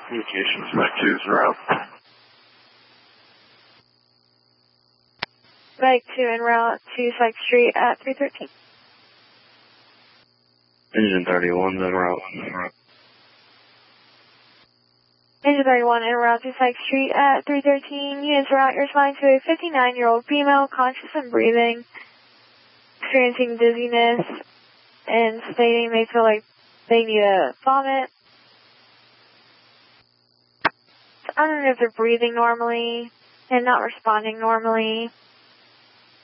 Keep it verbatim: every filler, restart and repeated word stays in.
Communications, Mike two is route. Mike two en route to Sykes Street at three thirteen. Engine thirty-one en route. Engine thirty-one en route to Sykes Street at three thirteen. Units route your spine to a fifty-nine-year-old female, conscious and breathing, experiencing dizziness, and stating they feel like they need a vomit. I don't know if they're breathing normally and not responding normally.